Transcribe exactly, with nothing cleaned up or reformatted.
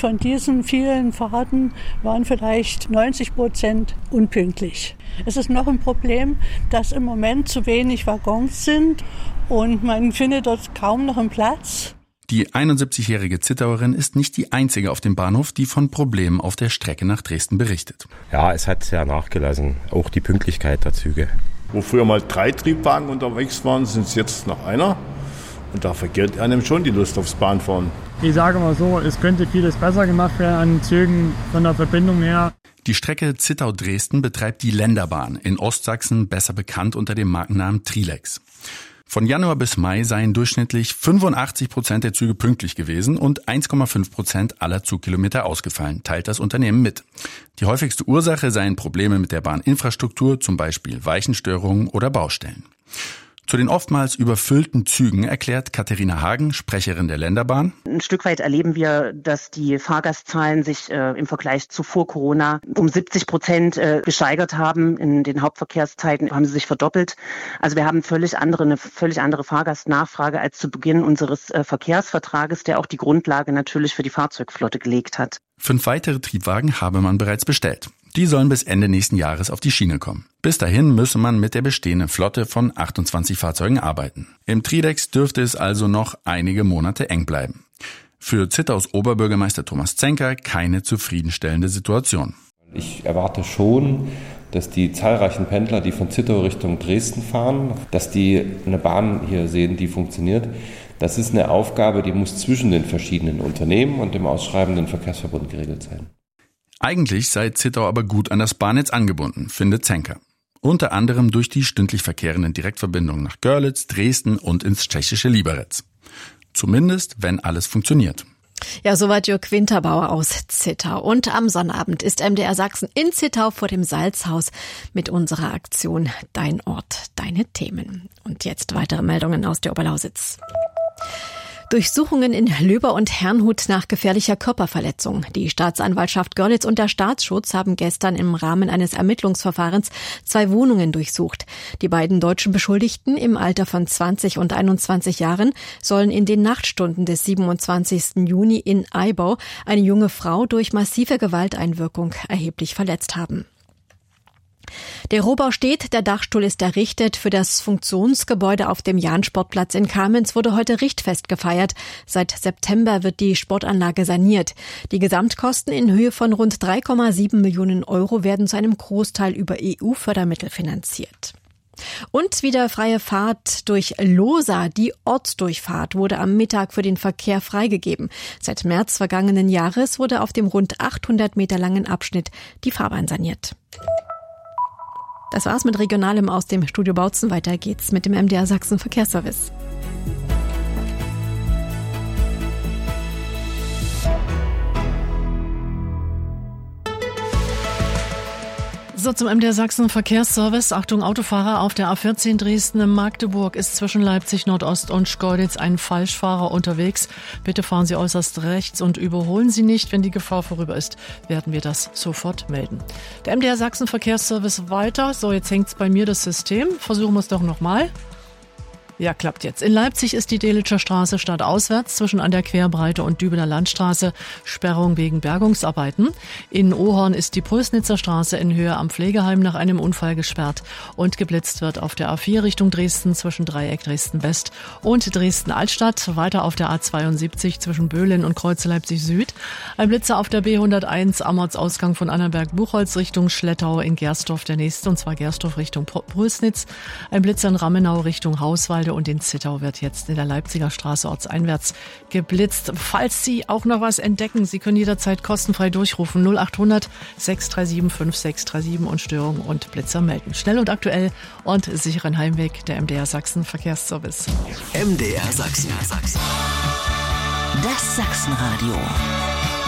von diesen vielen Fahrten waren vielleicht neunzig Prozent unpünktlich. Es ist noch ein Problem, dass im Moment zu wenig Waggons sind und man findet dort kaum noch einen Platz. Die einundsiebzigjährige Zittauerin ist nicht die einzige auf dem Bahnhof, die von Problemen auf der Strecke nach Dresden berichtet. Ja, es hat sehr nachgelassen, auch die Pünktlichkeit der Züge. Wo früher mal drei Triebwagen unterwegs waren, sind es jetzt noch einer. Und da vergeht einem schon die Lust aufs Bahnfahren. Ich sage mal so, es könnte vieles besser gemacht werden an Zügen von der Verbindung her. Die Strecke Zittau-Dresden betreibt die Länderbahn, in Ostsachsen besser bekannt unter dem Markennamen Trilex. Von Januar bis Mai seien durchschnittlich fünfundachtzig Prozent der Züge pünktlich gewesen und eins Komma fünf Prozent aller Zugkilometer ausgefallen, teilt das Unternehmen mit. Die häufigste Ursache seien Probleme mit der Bahninfrastruktur, zum Beispiel Weichenstörungen oder Baustellen. Zu den oftmals überfüllten Zügen erklärt Katharina Hagen, Sprecherin der Länderbahn: Ein Stück weit erleben wir, dass die Fahrgastzahlen sich äh, im Vergleich zu vor Corona um siebzig Prozent äh, gesteigert haben. In den Hauptverkehrszeiten haben sie sich verdoppelt. Also wir haben völlig andere, eine völlig andere Fahrgastnachfrage als zu Beginn unseres äh, Verkehrsvertrages, der auch die Grundlage natürlich für die Fahrzeugflotte gelegt hat. Fünf weitere Triebwagen habe man bereits bestellt. Die sollen bis Ende nächsten Jahres auf die Schiene kommen. Bis dahin müsse man mit der bestehenden Flotte von achtundzwanzig Fahrzeugen arbeiten. Im Trilex dürfte es also noch einige Monate eng bleiben. Für Zittaus Oberbürgermeister Thomas Zenker keine zufriedenstellende Situation. Ich erwarte schon, dass die zahlreichen Pendler, die von Zittau Richtung Dresden fahren, dass die eine Bahn hier sehen, die funktioniert. Das ist eine Aufgabe, die muss zwischen den verschiedenen Unternehmen und dem ausschreibenden Verkehrsverbund geregelt sein. Eigentlich sei Zittau aber gut an das Bahnnetz angebunden, findet Zenker. Unter anderem durch die stündlich verkehrenden Direktverbindungen nach Görlitz, Dresden und ins tschechische Liberec. Zumindest, wenn alles funktioniert. Ja, soweit Jörg Winterbauer aus Zittau. Und am Sonnabend ist M D R Sachsen in Zittau vor dem Salzhaus mit unserer Aktion Dein Ort, deine Themen. Und jetzt weitere Meldungen aus der Oberlausitz. Durchsuchungen in Löber und Herrnhut nach gefährlicher Körperverletzung. Die Staatsanwaltschaft Görlitz und der Staatsschutz haben gestern im Rahmen eines Ermittlungsverfahrens zwei Wohnungen durchsucht. Die beiden deutschen Beschuldigten im Alter von zwanzig und einundzwanzig Jahren sollen in den Nachtstunden des siebenundzwanzigsten Juni in Aibau eine junge Frau durch massive Gewalteinwirkung erheblich verletzt haben. Der Rohbau steht, der Dachstuhl ist errichtet. Für das Funktionsgebäude auf dem Jahn-Sportplatz in Kamenz wurde heute Richtfest gefeiert. Seit September wird die Sportanlage saniert. Die Gesamtkosten in Höhe von rund drei Komma sieben Millionen Euro werden zu einem Großteil über E U-Fördermittel finanziert. Und wieder freie Fahrt durch Lohsa. Die Ortsdurchfahrt wurde am Mittag für den Verkehr freigegeben. Seit März vergangenen Jahres wurde auf dem rund achthundert Meter langen Abschnitt die Fahrbahn saniert. Das war's mit Regionalem aus dem Studio Bautzen. Weiter geht's mit dem M D R Sachsen Verkehrsservice. So, zum M D R Sachsen Verkehrsservice. Achtung, Autofahrer auf der A vierzehn Dresden-Magdeburg ist zwischen Leipzig Nordost und Schkeuditz ein Falschfahrer unterwegs. Bitte fahren Sie äußerst rechts und überholen Sie nicht. Wenn die Gefahr vorüber ist, werden wir das sofort melden. Der M D R Sachsen Verkehrsservice weiter. So, jetzt hängt's bei mir das System. Versuchen wir es doch nochmal. Ja, klappt jetzt. In Leipzig ist die Delitzscher Straße stadtauswärts zwischen an der Querbreite und Dübener Landstraße Sperrung wegen Bergungsarbeiten. In Ohorn ist die Pulsnitzer Straße in Höhe am Pflegeheim nach einem Unfall gesperrt und geblitzt wird auf der A vier Richtung Dresden zwischen Dreieck Dresden-West und Dresden-Altstadt. Weiter auf der A zweiundsiebzig zwischen Böhlen und Kreuze Leipzig-Süd. Ein Blitzer auf der B hunderteins am Ortsausgang von Annaberg-Buchholz Richtung Schlettau in Gersdorf der nächste, und zwar Gersdorf Richtung Pulsnitz. Ein Blitzer in Ramenau Richtung Hauswald und in Zittau wird jetzt in der Leipziger Straße ortseinwärts geblitzt. Falls Sie auch noch was entdecken, Sie können jederzeit kostenfrei durchrufen. null achthundert sechs drei sieben fünf sechs drei sieben und Störung und Blitzer melden. Schnell und aktuell und sicheren Heimweg, der M D R Sachsen Verkehrsservice. M D R Sachsen. Das Sachsenradio.